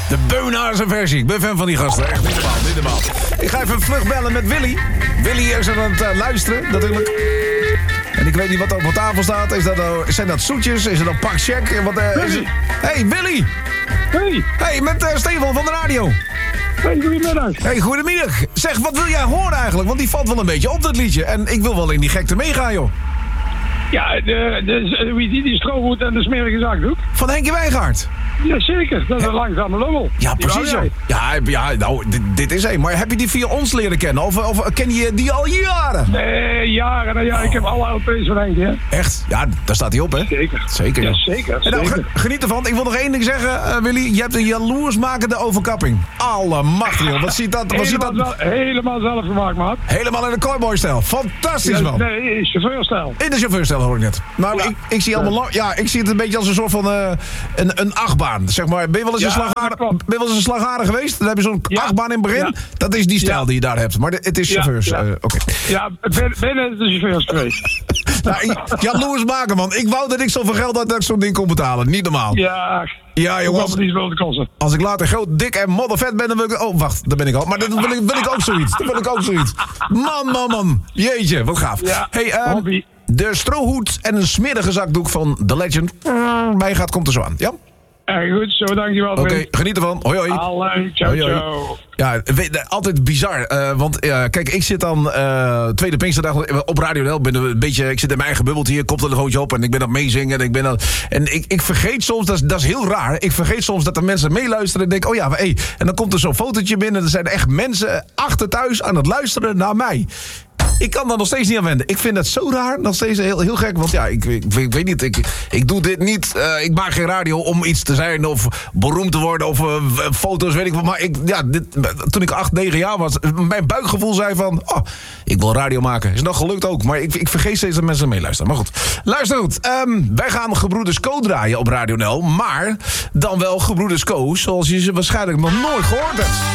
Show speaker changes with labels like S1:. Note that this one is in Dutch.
S1: De Beunhaarse versie. Ik ben fan van die gasten. Echt niet normaal. Ik ga even vlug bellen met Willy. Willy is aan het luisteren, natuurlijk. En ik weet niet wat er op tafel staat. Zijn dat zoetjes? Is het een pak check? Hey, Willy! Hey, met Stefan van de radio.
S2: Hey, goedemiddag.
S1: Hey, goedemiddag. Zeg, wat wil jij horen eigenlijk? Want die valt wel een beetje op, dat liedje. En ik wil wel in die gekte meegaan, joh.
S2: Ja, die strohoed en de smerige zakdoek.
S1: Van Henkie Wijngaard.
S2: Ja, zeker. Dat is een langzame lummel.
S1: Ja, precies zo. Ja, nou, dit is één. Maar heb je die via ons leren kennen? Of ken je die al jaren?
S2: Nee, jaren. Ja, ik heb alle LP's van Henkie, hè.
S1: Echt? Ja, daar staat hij op, hè?
S2: Zeker.
S1: Ja,
S2: zeker.
S1: En nou, geniet ervan. Ik wil nog één ding zeggen, Willy. Je hebt een jaloersmakende overkapping. Allemachtig, joh. Wat ziet dat?
S2: Helemaal zelf gemaakt, maat.
S1: Helemaal in de cowboystijl. Fantastisch, man.
S2: Nee, chauffeurstijl.
S1: In de chauffeurstijl hoor ik net. Nou, ja. ik zie allemaal... Ja, ik zie het een beetje als een soort van een achtbaan. Zeg maar, ben je wel eens een slagader geweest? Dan heb je zo'n achtbaan in het begin. Ja. Dat is die stijl die je daar hebt. Maar het is chauffeurs. Oké.
S2: Ja, binnen de chauffeurs geweest.
S1: Nou, jaloers maken, man. Ik wou dat ik zoveel geld had dat ik zo'n ding kon betalen. Niet normaal. Ja, jongens. Als ik later groot, dik en moddervet ben, dan wil ik... Oh, wacht, daar ben ik al. Maar dan wil ik ook zoiets. Man. Jeetje, wat gaaf.
S2: Ja,
S1: hey, de strohoed en een smerige zakdoek van The Legend. Mij komt er zo aan, ja?
S2: Goed, zo, dankjewel.
S1: Oké, geniet ervan. Hoi.
S2: Allee, ciao.
S1: Ja, altijd bizar. Want kijk, ik zit dan tweede Pinksterdag op Radio NL. Ik zit in mijn eigen bubbeltje hier, koptelefoontje op. En ik ben aan het meezingen. En ik vergeet soms, dat is heel raar. Ik vergeet soms dat er mensen meeluisteren. En denk, oh ja, hey. En dan komt er zo'n fotootje binnen. Er zijn echt mensen achter thuis aan het luisteren naar mij. Ik kan daar nog steeds niet aan wenden. Ik vind het zo raar, nog steeds heel gek. Want ja, ik weet niet, ik doe dit niet. Ik maak geen radio om iets te zijn of beroemd te worden of foto's, weet ik wat. Maar toen ik 8, 9 jaar was, mijn buikgevoel zei van... Oh, ik wil radio maken. Is nog gelukt ook. Maar ik vergeet steeds dat mensen meeluisteren. Maar goed, luister goed. Wij gaan Gebroeders Co draaien op Radio NL. Maar dan wel Gebroeders Co zoals je ze waarschijnlijk nog nooit gehoord hebt.